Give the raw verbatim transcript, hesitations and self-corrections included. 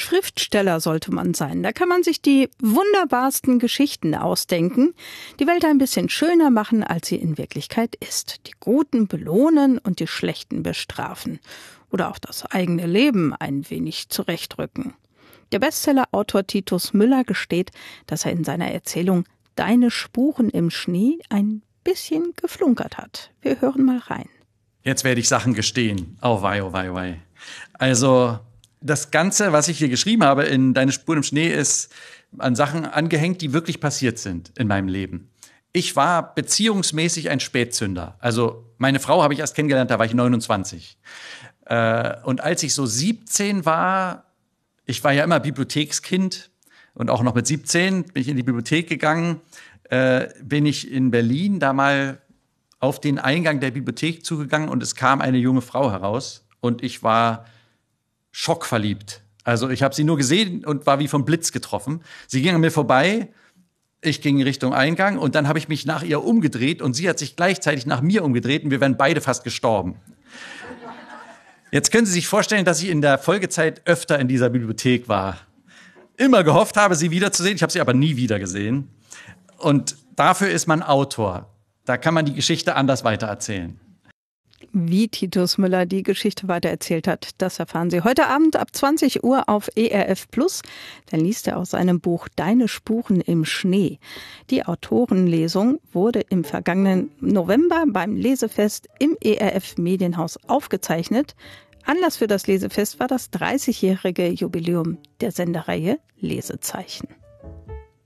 Schriftsteller sollte man sein. Da kann man sich die wunderbarsten Geschichten ausdenken, die Welt ein bisschen schöner machen, als sie in Wirklichkeit ist. Die Guten belohnen und die Schlechten bestrafen. Oder auch das eigene Leben ein wenig zurechtrücken. Der Bestseller-Autor Titus Müller gesteht, dass er in seiner Erzählung Deine Spuren im Schnee ein bisschen geflunkert hat. Wir hören mal rein. Jetzt werde ich Sachen gestehen. Oh wei, oh wei, oh wei. Also das Ganze, was ich hier geschrieben habe in Deine Spuren im Schnee, ist an Sachen angehängt, die wirklich passiert sind in meinem Leben. Ich war beziehungsmäßig ein Spätzünder. Also meine Frau habe ich erst kennengelernt, da war ich neunundzwanzig. Und als ich so siebzehn war, ich war ja immer Bibliothekskind und auch noch mit siebzehn bin ich in die Bibliothek gegangen, bin ich in Berlin da mal auf den Eingang der Bibliothek zugegangen und es kam eine junge Frau heraus und ich war schockverliebt. Also ich habe sie nur gesehen und war wie vom Blitz getroffen. Sie ging an mir vorbei, ich ging in Richtung Eingang und dann habe ich mich nach ihr umgedreht und sie hat sich gleichzeitig nach mir umgedreht und wir wären beide fast gestorben. Jetzt können Sie sich vorstellen, dass ich in der Folgezeit öfter in dieser Bibliothek war. Immer gehofft habe, sie wiederzusehen, ich habe sie aber nie wieder gesehen. Und dafür ist man Autor. Da kann man die Geschichte anders weitererzählen. Wie Titus Müller die Geschichte weitererzählt hat, das erfahren Sie heute Abend ab zwanzig Uhr auf E R F Plus. Dann liest er aus seinem Buch Deine Spuren im Schnee. Die Autorenlesung wurde im vergangenen November beim Lesefest im E R F Medienhaus aufgezeichnet. Anlass für das Lesefest war das dreißigjährige Jubiläum der Sendereihe Lesezeichen.